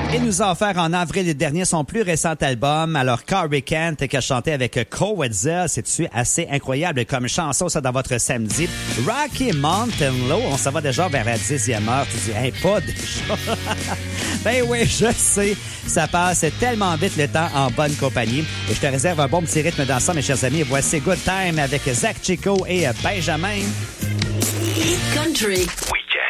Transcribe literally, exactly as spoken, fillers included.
Il nous a offert en avril dernier son plus récent album, alors Corey Kent, qui a chanté avec Coetzel. C'est-tu assez incroyable comme chanson, ça, dans votre samedi? Rocky Mountain Low, on s'en va déjà vers la dixième heure. Tu dis, hey, pas déjà. Ben oui, je sais, ça passe tellement vite le temps en bonne compagnie. Et je te réserve un bon petit rythme dans ça, mes chers amis. Voici Good Time avec Zach Chico et Benjamin. Country.